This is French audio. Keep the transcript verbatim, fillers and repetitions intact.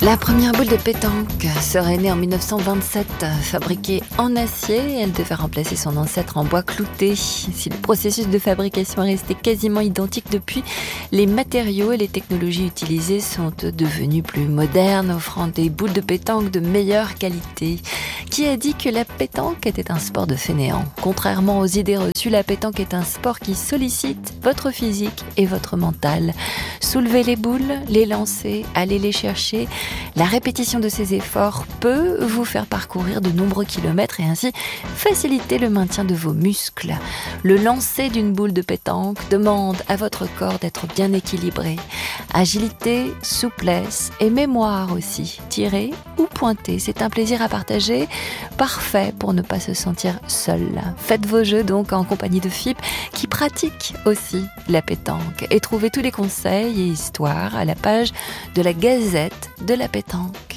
La première boule de pétanque serait née en mille neuf cent vingt-sept, fabriquée en acier. Elle devait remplacer son ancêtre en bois clouté. Si le processus de fabrication est resté quasiment identique depuis, les matériaux et les technologies utilisées sont devenus plus modernes, offrant des boules de pétanque de meilleure qualité. Qui a dit que la pétanque était un sport de fainéants ? Contrairement aux idées reçues, la pétanque est un sport qui sollicite votre physique et votre mental. Soulevez les boules, les lancer, allez les chercher. La répétition de ces efforts peut vous faire parcourir de nombreux kilomètres et ainsi faciliter le maintien de vos muscles. Le lancer d'une boule de pétanque demande à votre corps d'être bien équilibré. Agilité, souplesse et mémoire aussi. Tirer ou pointer, c'est un plaisir à partager, parfait pour ne pas se sentir seul. Faites vos jeux donc en compagnie de F I P qui pratique aussi la pétanque. Et trouvez tous les conseils et histoires à la page de la Gazette de la pétanque.